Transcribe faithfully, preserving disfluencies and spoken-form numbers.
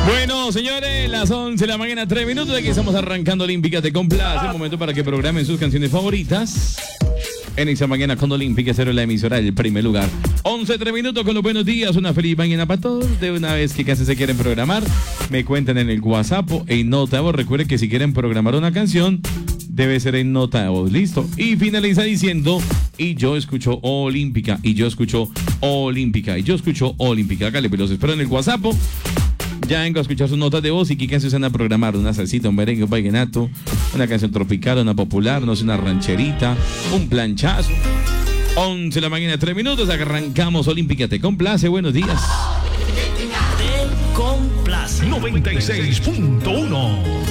Bueno, señores, las once de la mañana, tres minutos. Aquí estamos arrancando Olímpica Te Complace. El momento para que programen sus canciones favoritas. En esta mañana con Olímpica Cero, la emisora del primer lugar. once, tres minutos con los buenos días. Una feliz mañana para todos. De una vez que casi se quieren programar, me cuentan en el WhatsApp o en nota de voz. Recuerden que si quieren programar una canción, debe ser en nota de voz. Listo. Y finaliza diciendo, y yo escucho Olímpica, y yo escucho Olímpica, y yo escucho Olímpica. Hágale, pero los espero en el WhatsApp. Ya vengo a escuchar sus notas de voz y qué canciones van a programar. Una salsita, un merengue, un vallenato, una canción tropical, una popular, no sé, una rancherita, un planchazo. once de la mañana, tres minutos. Arrancamos Olímpica Te Complace. Buenos días. Te Complace. noventa y seis punto uno.